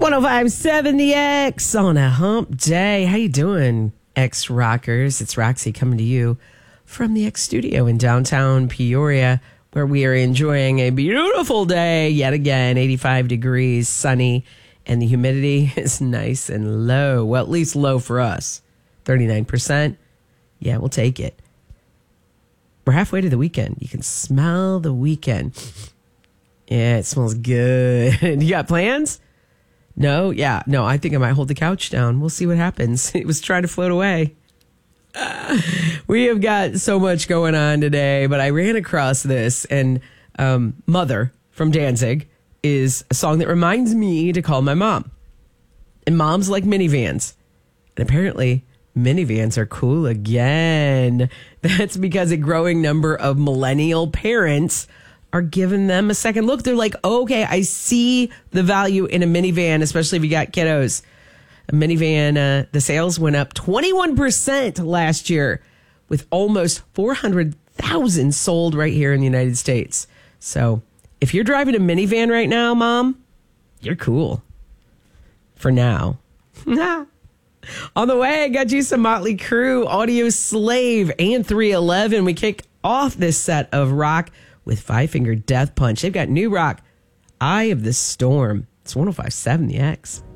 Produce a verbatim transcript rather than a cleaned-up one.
one oh five point seven The X on a hump day. How you doing, X-Rockers? It's Roxy coming to you from the X studio in downtown Peoria, where we are enjoying a beautiful day yet again. eighty-five degrees, sunny, and the humidity is nice and low. Well, at least low for us. thirty-nine percent. Yeah, we'll take it. We're halfway to the weekend. You can smell the weekend. Yeah, it smells good. You got plans? No? Yeah. No, I think I might hold the couch down. We'll see what happens. It was trying to float away. Uh, we have got so much going on today, but I ran across this, and um, Mother from Danzig is a song that reminds me to call my mom. And moms like minivans. And apparently, minivans are cool again. That's because a growing number of millennial parents are giving them a second look. They're like, okay, I see the value in a minivan, especially if you got kiddos. A minivan, uh, the sales went up twenty-one percent last year, with almost four hundred thousand sold right here in the United States. So if you're driving a minivan right now, Mom, you're cool. For now. On the way, I got you some Motley Crue, Audio Slave, and three eleven. We kick off this set of rock with Five Finger Death Punch. They've got new rock, Eye of the Storm. It's one oh five point seven The X.